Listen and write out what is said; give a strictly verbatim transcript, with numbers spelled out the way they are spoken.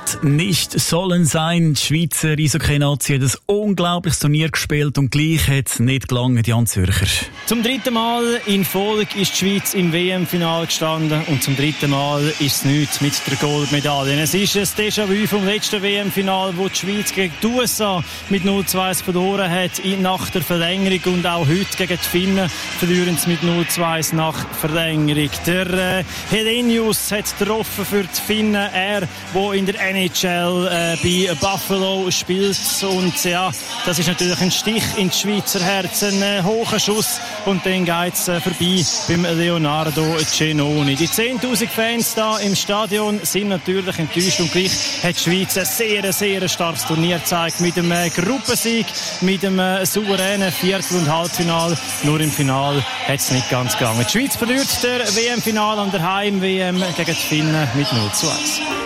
hätte nicht sollen sein. Die Schweizer Eishockey-Nazi hat ein unglaubliches Turnier gespielt und gleich hat es nicht gelangen, Jan Zürcher. Zum dritten Mal in Folge ist die Schweiz im W M-Final gestanden und zum dritten Mal ist es nichts mit der Goldmedaille. Es ist ein Déjà-vu vom letzten W M-Final, wo die Schweiz gegen die U S A mit null zu eins verloren hat nach der Verlängerung, und auch heute gegen die Finnen verlieren sie mit null zu eins nach Verlängerung. Der äh, Helenius hat getroffen für die Finnen, er, der in der N H L äh, bei Buffalo spielt, und ja, das ist natürlich ein Stich ins Schweizer Herz, ein äh, hoher Schuss, und dann geht es äh, vorbei beim Leonardo Cenoni. Die zehntausend Fans da im Stadion sind natürlich enttäuscht, und gleich hat die Schweiz ein sehr, sehr starkes Turnier gezeigt mit einem äh, Gruppensieg, mit einem äh, souveränen Viertel- und Halbfinal. Nur im Final hat es nicht ganz gegangen. Die Schweiz verliert der W M-Final an der Heim-W M gegen die Finnen mit null zu eins.